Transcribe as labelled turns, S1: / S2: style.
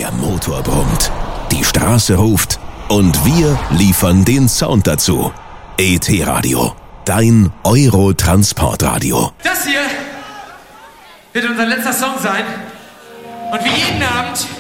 S1: Der Motor brummt, die Straße ruft und wir liefern den Sound dazu. ET-Radio, dein Euro-Transportradio.
S2: Das hier wird unser letzter Song sein. Und wie jeden Abend